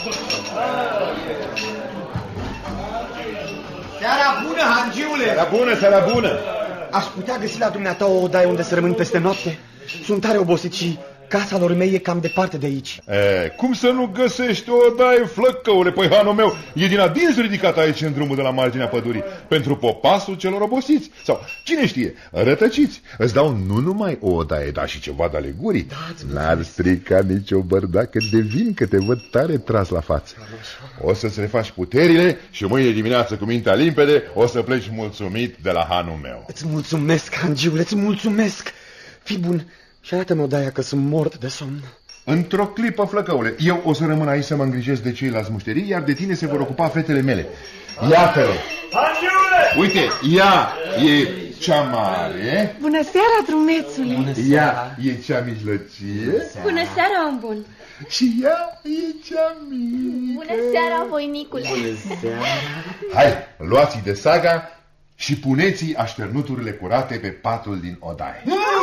Seara bună, hangiule! Seara bună, seara bună! Aș putea găsi la dumneata o odaie unde să rămân peste noapte? Sunt tare obosit și casa lor mei e cam departe de aici. Cum să nu găsești o odaie, flăcăule? Păi, hanul meu, e din adins ridicat aici în drumul de la marginea pădurii, pentru popasul celor obosiți. Sau, cine știe, rătăciți. Îți dau nu numai o odaie, dar și ceva de alegurii. N-ar strica nicio bărdacă de vin, că te văd tare tras la față. O să-ți refaci puterile și mâine dimineață, cu mintea limpede, o să pleci mulțumit de la hanul meu. Îți mulțumesc, hangiule, îți mulțumesc. Fii bun și arată-mi odaia, că sunt mort de somn. Într-o clipă, flăcăule, eu o să rămân aici să mă îngrijesc de ceilalți mușterii, iar de tine se vor ocupa fetele mele. Iată-le! Uite, ea e cea mare. Bună seara, drumețule! Bună seara. Ea e cea mijlocie. Bună seara, om bun! Și ea e cea mică. Bună seara, voinicule! Bună seara. Hai, luați-i de saga și puneți-i așternuturile curate pe patul din odaie.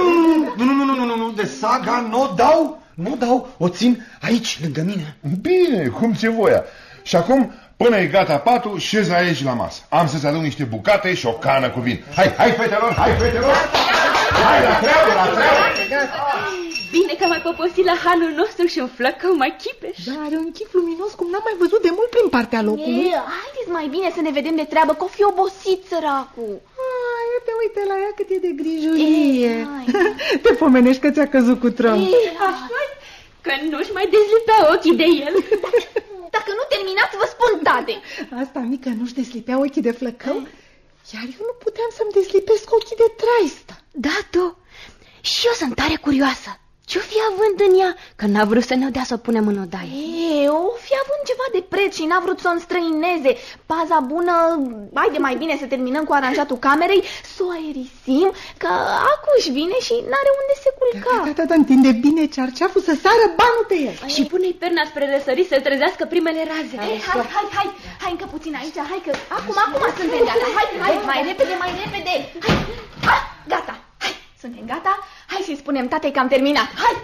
Nu, de saga nu dau, o țin aici, lângă mine. Bine, cum ți-e voia. Și acum, până e gata patul, șezi aici la masă. Am să-ți aduc niște bucate și o cană cu vin. Hai, fetelor, hai, fetelor! Hai, la treabă, la treabă! Bine că am mai poposit la hanul nostru și un flăcău mai chipeș. Dar are un chip luminos cum n-am mai văzut de mult prin partea locului. Haideți mai bine să ne vedem de treabă, că o fi obosit săracul. Ia te uite la ea cât e de grijulie. Te pomenești că ți-a căzut cu tron. Așa-i, că nu-și mai dezlipea ochii de el. Dacă nu terminați, vă spun, tate. Asta mică nu-și deslipea ochii de flăcău, iar eu nu puteam să-mi deslipesc ochii de traistă. Da, tu. Și eu sunt tare curioasă. Ce-o fi având în ea, că n-a vrut să ne dea să o punem în odaie? O fi având ceva de preț și n-a vrut să o înstrăineze. Paza bună, haide mai bine să terminăm cu aranjatul camerei, să o aerisim, că acuși vine și n-are unde se culca. Da, întinde bine cearceaful să sară banul pe el. Și pune-i perna spre răsărit să-l trezească primele raze. Hai încă puțin aici, hai că acum suntem gata. Hai, mai repede. Hai, gata. Suntem gata? Hai să-i spunem tatei că am terminat. Hai!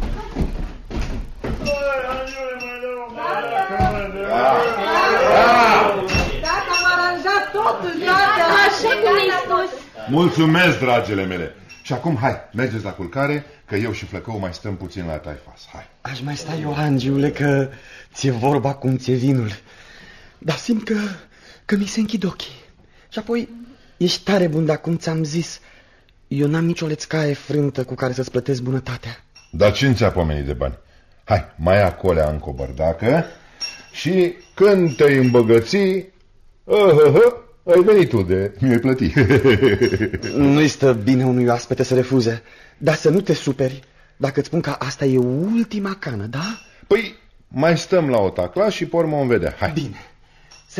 Gata, am aranjat totul, așa cum ne-ai spus. Mulțumesc, dragele mele. Și acum, hai, mergeți la culcare, că eu și flăcău mai stăm puțin la taifas. Hai. Aș mai sta eu, hangiule, că ți-e vorba cum ți-e vinul. Dar simt că mi se închid ochii. Și apoi, ești tare bun, dar cum ți-am zis, eu n-am nicio lețcaie frântă cu care să-ți plătesc bunătatea. Dar ce ți-a pomenit de bani? Hai, mai ia colea încă o bărdacă și când te-ai îmbogăți, ai venit tu de mi-ai plătit. Nu-i stă bine unui oaspete să refuze, dar să nu te superi dacă îți spun că asta e ultima cană, da? Păi, mai stăm la o tacla și pe urmă vom vedea. Hai. Bine.